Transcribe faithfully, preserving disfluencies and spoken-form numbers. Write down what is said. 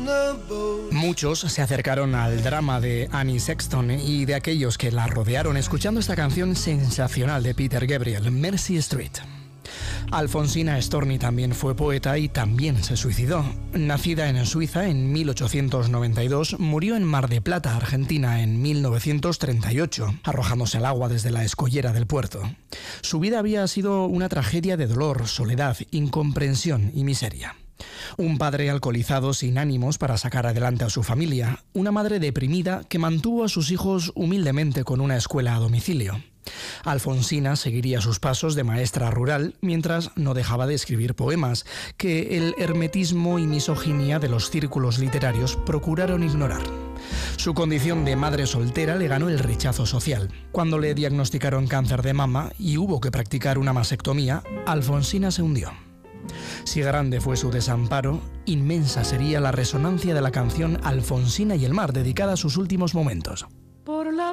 Muchos se acercaron al drama de Annie Sexton y de aquellos que la rodearon escuchando esta canción sensacional de Peter Gabriel, Mercy Street. Alfonsina Storni también fue poeta y también se suicidó. Nacida en Suiza en mil ochocientos noventa y dos, murió en Mar de Plata, Argentina, en mil novecientos treinta y ocho, arrojándose al agua desde la escollera del puerto. Su vida había sido una tragedia de dolor, soledad, incomprensión y miseria. Un padre alcoholizado sin ánimos para sacar adelante a su familia, una madre deprimida que mantuvo a sus hijos humildemente con una escuela a domicilio. Alfonsina seguiría sus pasos de maestra rural mientras no dejaba de escribir poemas que el hermetismo y misoginia de los círculos literarios procuraron ignorar. Su condición de madre soltera le ganó el rechazo social. Cuando le diagnosticaron cáncer de mama y hubo que practicar una mastectomía, Alfonsina se hundió. Si grande fue su desamparo, inmensa sería la resonancia de la canción Alfonsina y el mar, dedicada a sus últimos momentos.